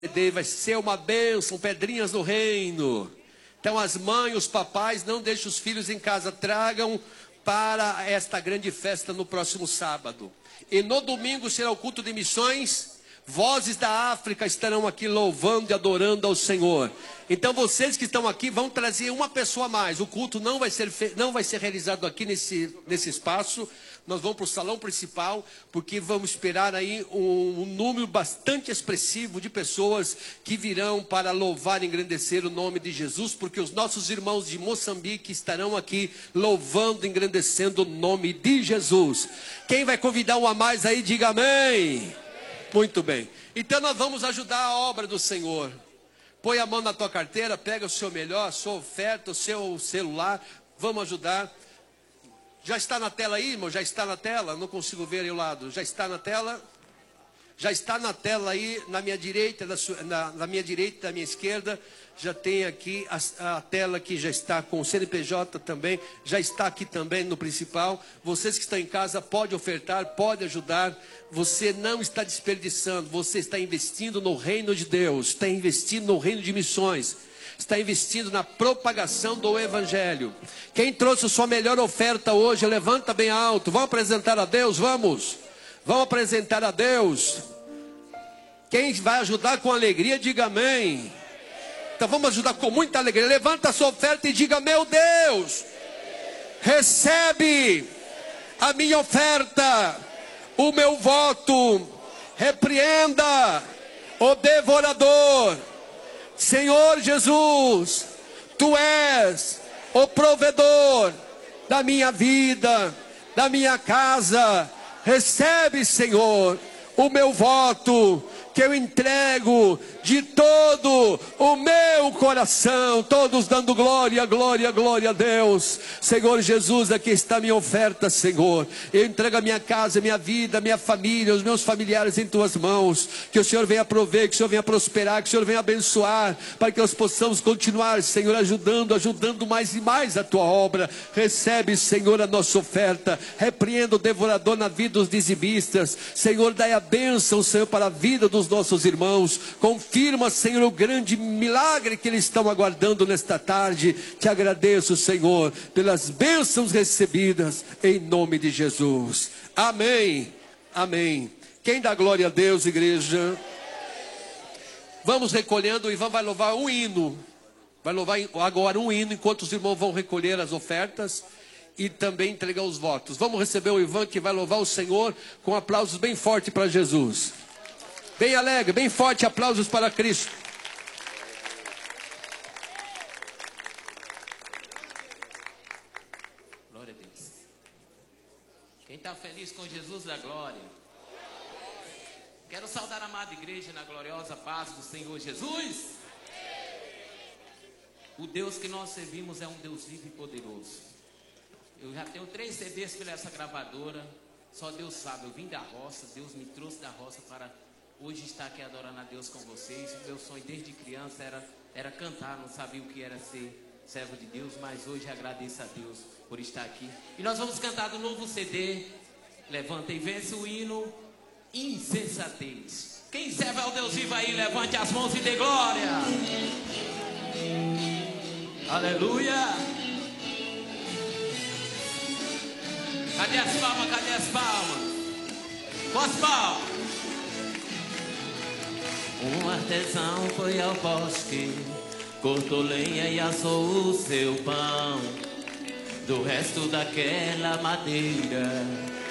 Vai ser uma bênção, pedrinhas no reino. Então as mães, os papais, não deixem os filhos em casa, tragam para esta grande festa no próximo sábado. E no domingo será o culto de missões. Vozes da África estarão aqui louvando e adorando ao Senhor. Então vocês que estão aqui vão trazer uma pessoa a mais. O culto não vai ser realizado aqui nesse espaço. Nós vamos para o salão principal, porque vamos esperar aí um número bastante expressivo de pessoas que virão para louvar e engrandecer o nome de Jesus, porque os nossos irmãos de Moçambique estarão aqui louvando e engrandecendo o nome de Jesus. Quem vai convidar um a mais aí, diga amém. Muito bem. Então nós vamos ajudar a obra do Senhor. Põe a mão na tua carteira, pega o seu melhor, a sua oferta, o seu celular. Vamos ajudar. Já está na tela aí, irmão? Já está na tela? Não consigo ver aí o lado. Já está na tela? Já está na tela aí, na minha direita, na minha direita e na minha esquerda. Já tem aqui a tela que já está com o CNPJ também. Já está aqui também no principal. Vocês que estão em casa, pode ofertar, pode ajudar. Você não está desperdiçando. Você está investindo no reino de Deus. Está investindo no reino de missões. Está investindo na propagação do Evangelho. Quem trouxe a sua melhor oferta hoje, levanta bem alto. Vamos apresentar a Deus, vamos. Vamos apresentar a Deus. Quem vai ajudar com alegria, diga amém. Então vamos ajudar com muita alegria. Levanta a sua oferta e diga: meu Deus, recebe a minha oferta, o meu voto. Repreenda o devorador. Senhor Jesus, Tu és o provedor da minha vida, da minha casa. Recebe, Senhor, o meu voto, que eu entrego de todo o meu coração, todos dando glória, glória, glória a Deus. Senhor Jesus, aqui está a minha oferta, Senhor. Eu entrego a minha casa, minha vida, minha família, os meus familiares em Tuas mãos. Que o Senhor venha prover, que o Senhor venha prosperar, que o Senhor venha abençoar, para que nós possamos continuar, Senhor, ajudando mais e mais a Tua obra. Recebe, Senhor, a nossa oferta. Repreenda o devorador na vida dos dizimistas. Senhor, dai a bênção, Senhor, para a vida dos nossos irmãos. Confirma, Senhor, o grande milagre que eles estão aguardando nesta tarde. Te agradeço, Senhor, pelas bênçãos recebidas em nome de Jesus. Amém. Amém. Quem dá glória a Deus, igreja? Vamos recolhendo. O Ivan vai louvar um hino. Vai louvar agora um hino, enquanto os irmãos vão recolher as ofertas e também entregar os votos. Vamos receber o Ivan, que vai louvar o Senhor com aplausos bem fortes para Jesus. Bem alegre, bem forte, aplausos para Cristo. Glória a Deus. Quem está feliz com Jesus da glória? Quero saudar a amada igreja na gloriosa paz do Senhor Jesus. O Deus que nós servimos é um Deus vivo e poderoso. Eu já tenho 3 CDs pela essa gravadora. Só Deus sabe, eu vim da roça, Deus me trouxe da roça para hoje estar aqui adorando a Deus com vocês. O meu sonho desde criança era cantar, não sabia o que era ser servo de Deus, mas hoje agradeço a Deus por estar aqui. E nós vamos cantar do novo CD, Levanta e Vence, o hino Insensatez. Quem serve ao Deus vivo aí, levante as mãos e dê glória. Aleluia. Cadê as palmas? Cadê as palmas? Com as palmas. Um artesão foi ao bosque, cortou lenha e assou o seu pão. Do resto daquela madeira,